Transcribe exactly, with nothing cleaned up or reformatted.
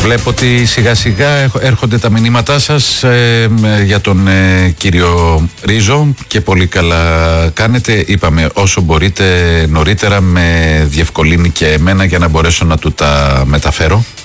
Βλέπω ότι σιγά σιγά έρχονται τα μηνύματά σας ε, για τον ε, κύριο Ρίζο και πολύ καλά κάνετε. Είπαμε όσο μπορείτε νωρίτερα, με διευκολύνει και εμένα για να μπορέσω να του τα μεταφέρω.